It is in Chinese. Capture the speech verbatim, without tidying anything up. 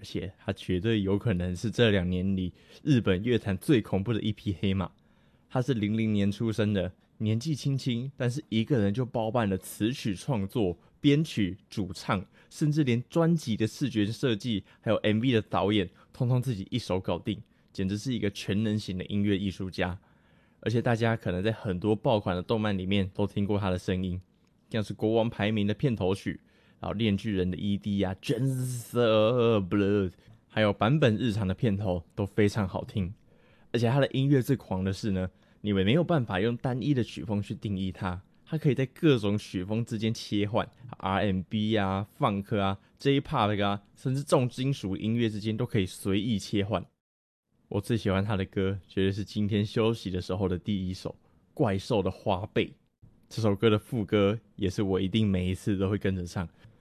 且他绝对有可能是这两年里日本乐坛最恐怖的一匹黑马。他是零零年出生的，年纪轻轻，但是一个人就包办了词曲创作、编曲、主唱，甚至连专辑的视觉设计还有 M V 的导演，通通自己一手搞定，简直是一个全能型的音乐艺术家。而且大家可能在很多爆款的动漫里面都听过他的声音，像是国王排名的片头曲，然后链锯人的 E D 啊 Gems of Blood， 还有版本日常的片头都非常好听。而且他的音乐最狂的是呢，你们没有办法用单一的曲风去定义它，它可以在各种曲风之间切换 ，R and B 啊、Funk 啊、J-Pop 啊，甚至重金属音乐之间都可以随意切换。我最喜欢他的歌，绝对是今天休息的时候的第一首《怪兽的花呗》。这首歌的副歌也是我一定每一次都会跟着唱，